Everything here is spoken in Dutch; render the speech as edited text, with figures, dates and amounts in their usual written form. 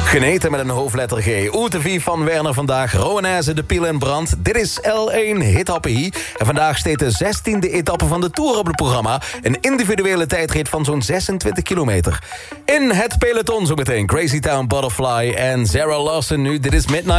Geneten met een hoofdletter G. Oetevi van Werner vandaag. Roanaise, de Piel en Brand. Dit is L1 Hit-Happie. En vandaag steekt de 16e etappe van de Tour op het programma. Een individuele tijdrit van zo'n 26 kilometer. In het peloton zometeen Crazy Town Butterfly en Sarah Lawson nu. Dit is Midnight.